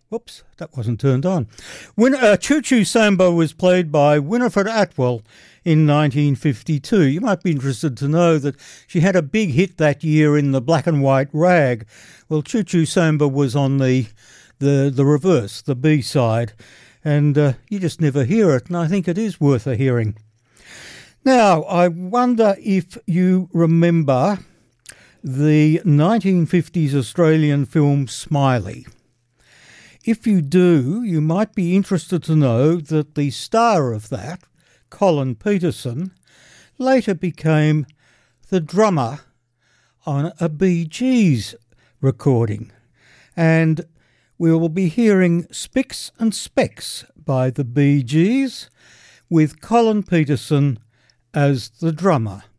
Whoops, that wasn't turned on. Choo Choo Samba was played by Winifred Atwell in 1952. You might be interested to know that she had a big hit that year in the Black and White Rag. Well, Choo Choo Samba was on the reverse, the B-side, and you just never hear it, and I think it is worth a hearing. Now, I wonder if you remember the 1950s Australian film Smiley. If you do, you might be interested to know that the star of that, Colin Peterson, later became the drummer on a Bee Gees recording. And we will be hearing Spicks and Specks by the Bee Gees with Colin Peterson as the drummer.